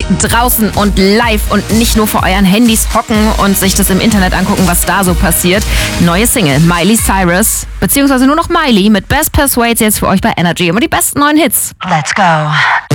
draußen und live und nicht nur vor euren Handys hocken und sich das im Internet angucken, was da so passiert. Neue Single, Miley Cyrus, beziehungsweise nur noch Miley mit Best Persuades jetzt für euch bei Energy. Immer die besten neuen Hits. Let's go.